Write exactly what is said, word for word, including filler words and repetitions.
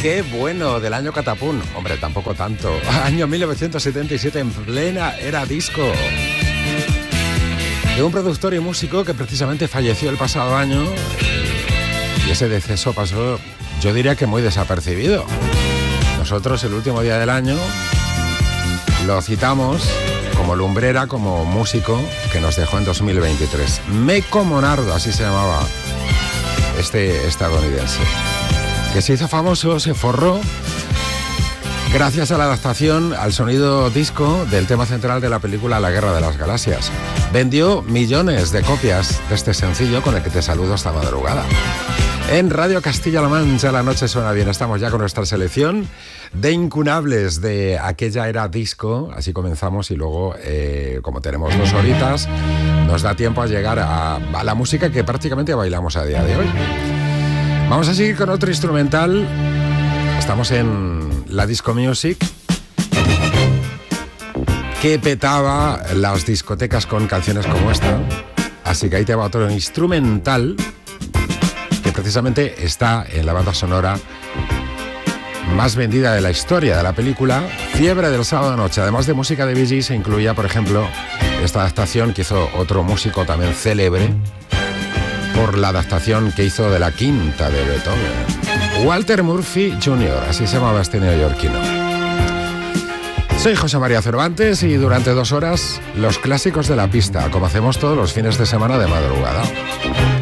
¡Qué bueno! Del año Catapún. Hombre, tampoco tanto. Año mil novecientos setenta y siete, en plena era disco. De un productor y músico que precisamente falleció el pasado año. Y ese deceso pasó, yo diría que muy desapercibido. Nosotros, el último día del año, lo citamos como lumbrera, como músico que nos dejó en dos mil veintitrés. Meco Monardo, así se llamaba este estadounidense, que se hizo famoso, se forró gracias a la adaptación al sonido disco del tema central de la película La Guerra de las Galaxias. Vendió millones de copias de este sencillo con el que te saludo esta madrugada. En Radio Castilla-La Mancha la noche suena bien. Estamos ya con nuestra selección de incunables de aquella era disco. Así comenzamos y luego, eh, como tenemos dos horitas, nos da tiempo a llegar a, a la música que prácticamente bailamos a día de hoy. Vamos a seguir con otro instrumental. Estamos en la disco music, que petaba las discotecas con canciones como esta. Así que ahí te va otro instrumental que precisamente está en la banda sonora más vendida de la historia de la película Fiebre del sábado noche. Además de música de Bee Gees, se incluía, por ejemplo, esta adaptación que hizo otro músico también célebre por la adaptación que hizo de la quinta de Beethoven, Walter Murphy junior, así se llamaba este neoyorquino. Soy José María Cervantes y durante dos horas los clásicos de la pista, como hacemos todos los fines de semana de madrugada.